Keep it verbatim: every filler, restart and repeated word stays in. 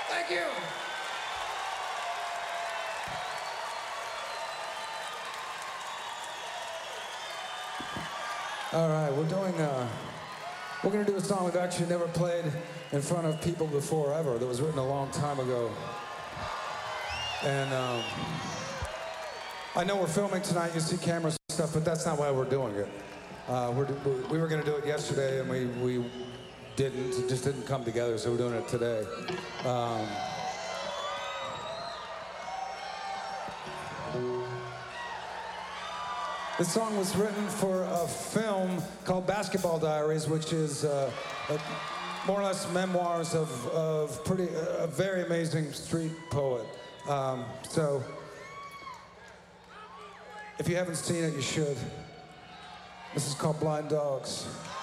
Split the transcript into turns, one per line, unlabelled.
Thank you. All right, we're doing, uh, we're gonna do a song we've actually never played in front of people before ever, that was written a long time ago. And um, I know we're filming tonight, you see cameras and stuff, but that's not why we're doing it. Uh, we're, we were gonna do it yesterday and we, we didn't, it just didn't come together, so we're doing it today. Um, This song was written for a film called Basketball Diaries, which is uh, a, more or less memoirs of, of pretty, a very amazing street poet. Um, so, if you haven't seen it, you should. This is called Blind Dogs.